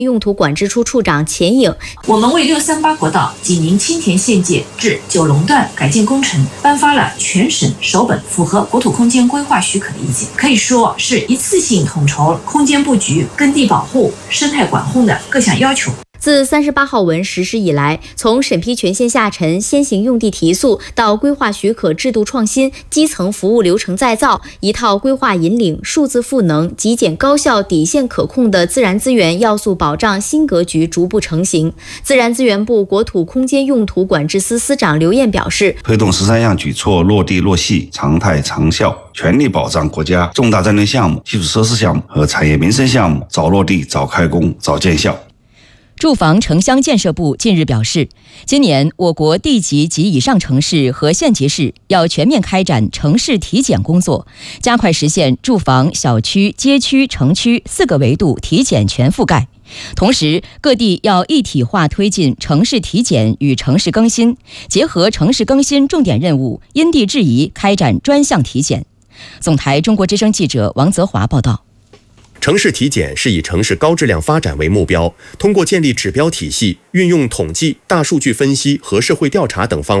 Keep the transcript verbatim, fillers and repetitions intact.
用途管制处处长钱颖， 我们为六三八国道济宁青田县界至九龙段改建工程颁发了全省首本符合国土空间规划许可的意见，可以说是一次性统筹空间布局、耕地保护、生态管控的各项要求。 自三十八号文实施以来，从审批权限下沉、先行用地提速到规划许可制度创新、基层服务流程再造，一套规划引领、数字赋能、极简高效、底线可控的自然资源要素保障新格局逐步成型。自然资源部国土空间用途管制司司长刘燕表示， 推动十三项举措落地落细、常态长效，全力保障国家重大战略项目、基础设施项目和产业民生项目早落地、早开工、早见效。 住房城乡建设部近日表示，今年我国地级及以上城市和县级市要全面开展城市体检工作，加快实现住房、小区、街区、城区四个维度体检全覆盖。同时，各地要一体化推进城市体检与城市更新，结合城市更新重点任务，因地制宜开展专项体检。总台中国之声记者王泽华报道。 城市体检是以城市高质量发展为目标，通过建立指标体系，运用统计、大数据分析和社会调查等方